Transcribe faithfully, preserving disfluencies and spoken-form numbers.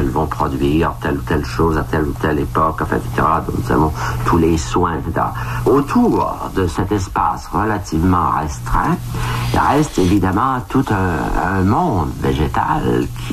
elles vont produire telle ou telle chose à telle ou telle époque, enfin, et cetera. Donc, nous avons tous les soins, et cetera. Autour de cet espace relativement restreint, il reste évidemment tout un, un monde végétal qui